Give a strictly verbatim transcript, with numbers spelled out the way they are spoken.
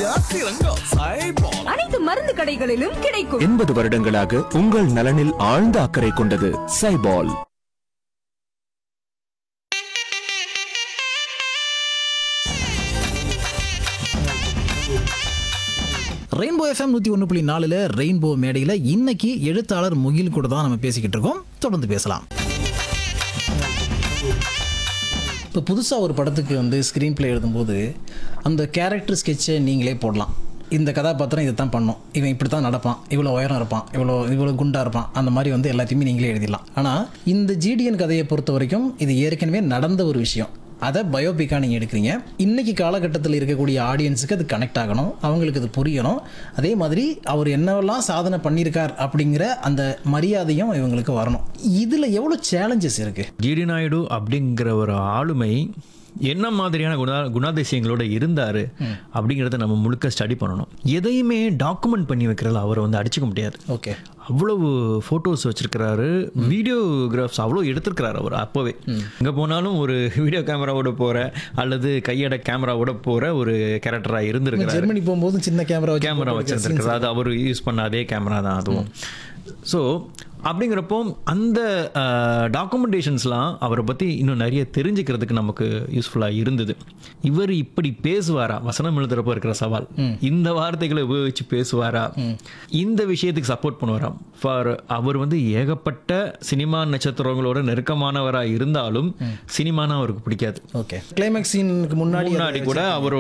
அனைத்து மருந்து கடைகளிலும் கிடைக்கும். எண்பது வருடங்களாக உங்கள் நலனில் ஆழ்ந்த அக்கறை கொண்டது சைபால். ரெயின்போ எஃப்எம் நூற்றி ஒன்று புள்ளி நாலில் ரெயின்போ மேடையில் இன்னைக்கு எழுத்தாளர் முகில் கூட தான் நம்ம பேசிக்கிட்டு இருக்கோம். தொடர்ந்து பேசலாம். இப்போ புதுசாக ஒரு படத்துக்கு வந்து ஸ்க்ரீன் பிளே எழுதும்போது அந்த கேரக்டர் ஸ்கெட்சை நீங்களே போடலாம். இந்த கதாபாத்திரம் இதை தான் பண்ணோம், இவன் இப்படி தான் நடப்பான், இவ்வளோ உயரம் இருப்பான், இவ்வளோ இவ்வளோ குண்டாக இருப்பான், அந்த மாதிரி வந்து எல்லாத்தையுமே நீங்களே எழுதிடலாம். ஆனால் இந்த ஜிடிஎன் கதையை பொறுத்த வரைக்கும் இது ஏற்கனவே நடந்த ஒரு விஷயம். அதை பயோபிக்காக நீங்கள் எடுக்கிறீங்க. இன்றைக்கி காலகட்டத்தில் இருக்கக்கூடிய ஆடியன்ஸுக்கு அது கனெக்ட் ஆகணும், அவங்களுக்கு அது புரியணும். அதே மாதிரி அவர் என்னவெல்லாம் சாதனை பண்ணியிருக்கார் அப்படிங்கிற அந்த மரியாதையும் இவங்களுக்கு வரணும். இதில் எவ்வளோ சேலஞ்சஸ் இருக்குது? ஜிடி நாயுடு அப்படிங்கிற ஒரு ஆளுமை என்ன மாதிரியான குணா குணாதிசயங்களோட இருந்தார் அப்படிங்கிறத நம்ம முழுக்க ஸ்டடி பண்ணணும். எதையுமே டாக்குமெண்ட் பண்ணி வைக்கிறதுல அவரை வந்து அடிச்சுக்க முடியாது. ஓகே, அவ்வளவு ஃபோட்டோஸ் வச்சிருக்கிறாரு, வீடியோகிராஃப்ஸ் அவ்வளோ எடுத்திருக்கிறாரு அவர். அப்போவே எங்கே போனாலும் ஒரு வீடியோ கேமராவோட போகிற அல்லது கையட கேமராவோட போகிற ஒரு கேரக்டராக இருந்திருக்கிறார். ஜெர்மனி போகும்போது சின்ன கேமரா கேமரா வச்சிருந்துருக்கிறார். அது அவர் யூஸ் பண்ண அதே கேமரா தான் அதுவும். ஸோ அப்படிங்கிறப்போ அந்த டாக்குமெண்டேஷன்ஸ்லாம் அவரை பற்றி இன்னும் நிறைய தெரிஞ்சுக்கிறதுக்கு நமக்கு யூஸ்ஃபுல்லாக இருந்தது. இவர் இப்படி பேசுவாரா, வசனம் எழுதுறப்போ இருக்கிற சவால், இந்த வார்த்தைகளை உபயோகித்து பேசுவாரா, இந்த விஷயத்துக்கு சப்போர்ட் பண்ணுவாரா. ஃபார் அவர் வந்து ஏகப்பட்ட சினிமா நட்சத்திரங்களோட நெருக்கமானவராக இருந்தாலும் சினிமானா அவருக்கு பிடிக்காது. ஓகே, கிளைமேக்ஸ் சீனுக்கு முன்னாடி முன்னாடி கூட அவர்